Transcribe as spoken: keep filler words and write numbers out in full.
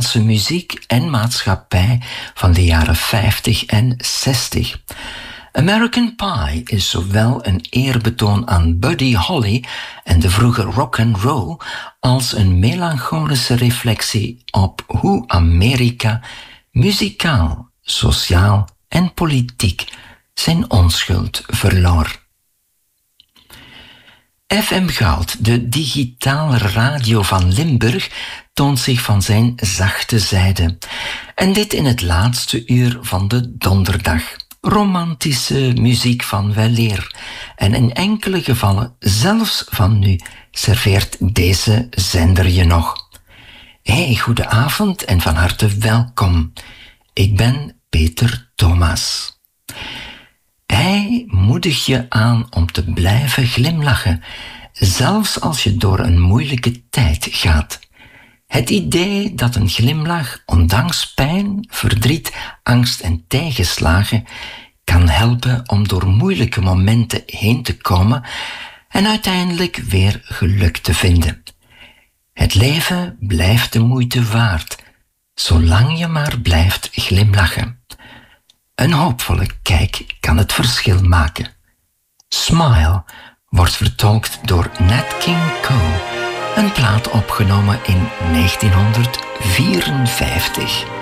Amerikaanse muziek en maatschappij van de jaren vijftig en zestig. American Pie is zowel een eerbetoon aan Buddy Holly en de vroege rock and roll als een melancholische reflectie op hoe Amerika muzikaal, sociaal en politiek zijn onschuld verloor. F M Goud, de digitale radio van Limburg, toont zich van zijn zachte zijde. En dit in het laatste uur van de donderdag. Romantische muziek van weleer. En in enkele gevallen, zelfs van nu, serveert deze zender je nog. Hey, goedenavond en van harte welkom. Ik ben Peter Thomas. Hij moedigt je aan om te blijven glimlachen, zelfs als je door een moeilijke tijd gaat. Het idee dat een glimlach, ondanks pijn, verdriet, angst en tegenslagen, kan helpen om door moeilijke momenten heen te komen en uiteindelijk weer geluk te vinden. Het leven blijft de moeite waard, zolang je maar blijft glimlachen. Een hoopvolle kijk kan het verschil maken. Smile wordt vertolkt door Nat King Cole, een plaat opgenomen in negentienhonderdvierenvijftig.